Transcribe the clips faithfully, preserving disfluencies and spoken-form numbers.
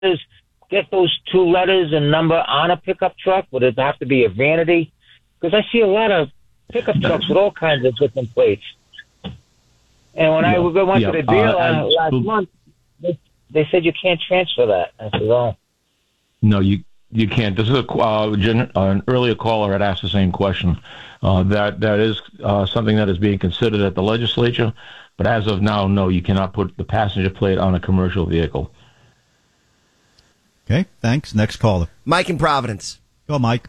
get those two letters and number on a pickup truck? Would it have to be a vanity? Because I see a lot of pickup trucks with all kinds of different plates. And when yeah. I went yeah. to the dealer uh, last month, they, they said you can't transfer that. I said, oh. No, you you can't. This is a, uh, gen, uh, an earlier caller had asked the same question. Uh, that that is uh, something that is being considered at the legislature, but as of now, no, you cannot put the passenger plate on a commercial vehicle. Okay, thanks. Next caller. Mike in Providence. Go, Mike.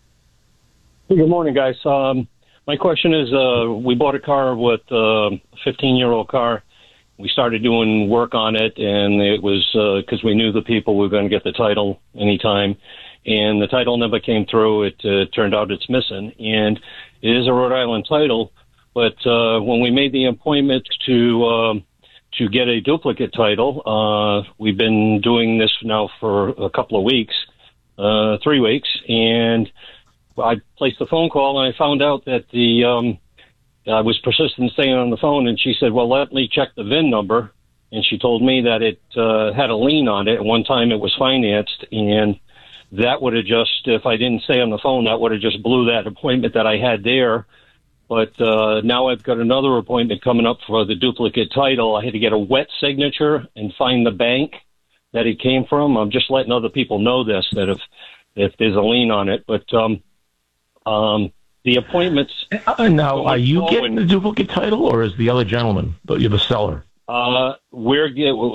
Good morning, guys. Um, my question is, uh, we bought a car with uh, a fifteen-year-old car. We started doing work on it, and it was because uh, we knew the people were going to get the title anytime, and the title never came through. It uh, turned out it's missing, and it is a Rhode Island title, but uh, when we made the appointment to um, to get a duplicate title, uh, we've been doing this now for a couple of weeks, uh, three weeks, and I placed the phone call, and I found out that the um, I was persistent in staying on the phone, and she said, well, let me check the V I N number. And she told me that it uh, had a lien on it. At one time it was financed, and that would have just, if I didn't stay on the phone, that would have just blew that appointment that I had there. But uh, now I've got another appointment coming up for the duplicate title. I had to get a wet signature and find the bank that it came from. I'm just letting other people know this, that if, if there's a lien on it. But um, um, the appointments... Uh, now, are you forward, getting the duplicate title, or is the other gentleman, but you're the seller? Uh, we're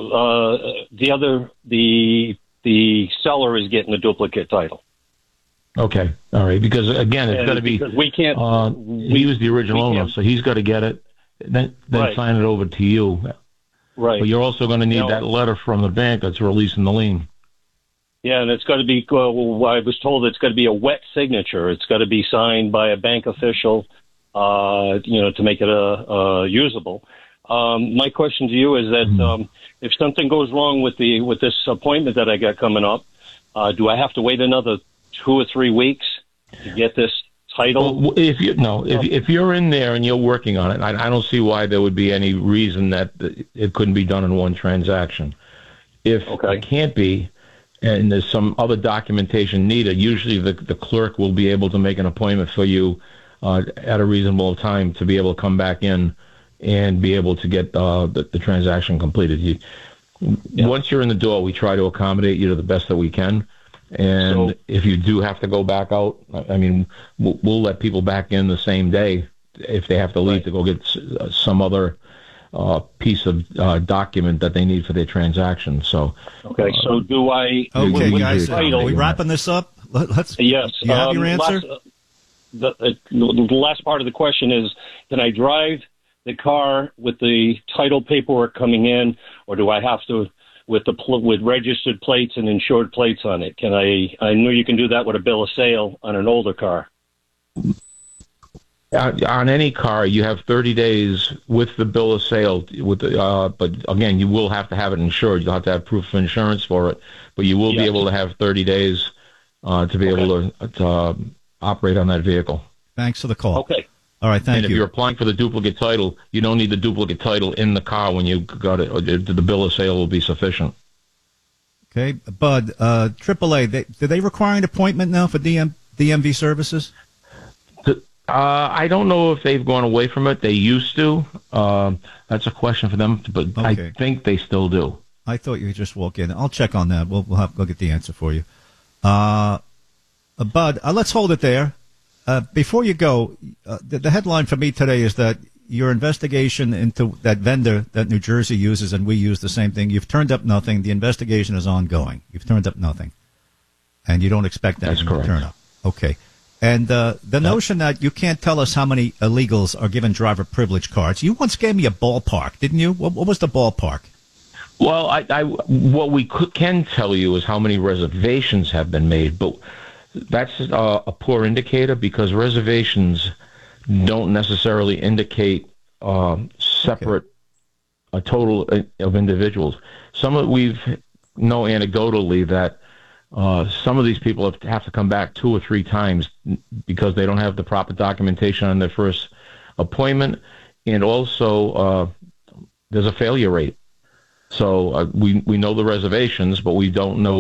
uh, the other, the the seller is getting the duplicate title. Okay, all right, because, again, it's got to be... We can't... Uh, we, he was the original owner, so he's got to get it, then, then right. sign it over to you. Right. But you're also going to need you know, that letter from the bank that's releasing the lien. Yeah, and it's got to be, uh, I was told it's got to be a wet signature. It's got to be signed by a bank official, uh, you know, to make it uh, uh, usable. Um, my question to you is that mm-hmm. um, if something goes wrong with the with this appointment that I got coming up, uh, do I have to wait another two or three weeks to get this title? Well, if you no, if if you're in there and you're working on it, I, I don't see why there would be any reason that it couldn't be done in one transaction. If okay. it can't be, and there's some other documentation needed, usually the, the clerk will be able to make an appointment for you uh, at a reasonable time to be able to come back in and be able to get uh, the, the transaction completed. You, yeah. Once you're in the door, we try to accommodate you to the best that we can. And so, if you do have to go back out, I mean, we'll, we'll let people back in the same day if they have to leave right. to go get some other uh, piece of uh, document that they need for their transaction. So, okay. Uh, so do I? Okay, guys, are we wrapping this up? Let's. Yes. You have um, your answer. Last, uh, the, uh, the last part of the question is: can I drive the car with the title paperwork coming in, or do I have to with the pl- with registered plates and insured plates on it? Can I? I know you can do that with a bill of sale on an older car. Uh, on any car, you have thirty days with the bill of sale. With the, uh, but again, you will have to have it insured. You'll have to have proof of insurance for it, but you will yes. be able to have thirty days uh, to be okay. able to, to uh, operate on that vehicle. Thanks for the call. Okay. All right, thank and you. And if you're applying for the duplicate title, you don't need the duplicate title in the car when you got it. The bill of sale will be sufficient. Okay, Bud, uh, triple A, they, do they require an appointment now for D M, D M V services? Uh, I don't know if they've gone away from it. They used to. Uh, that's a question for them, but okay. I think they still do. I thought you could just walk in. I'll check on that. We'll, we'll have go get the answer for you. Uh, uh, Bud, uh, let's hold it there. Uh, before you go, uh, the, the headline for me today is that your investigation into that vendor that New Jersey uses and we use the same thing, you've turned up nothing. The investigation is ongoing. You've turned up nothing. And you don't expect anything to turn up. Okay. And uh, the yep. notion that you can't tell us how many illegals are given driver privilege cards. You once gave me a ballpark, didn't you? What, what was the ballpark? Well, I, I, what we could, can tell you is how many reservations have been made, but that's uh, a poor indicator because reservations don't necessarily indicate uh, separate okay. a total of individuals. Some of we've know anecdotally that uh, some of these people have, have to come back two or three times because they don't have the proper documentation on their first appointment, and also uh, there's a failure rate. So uh, we we know the reservations, but we don't know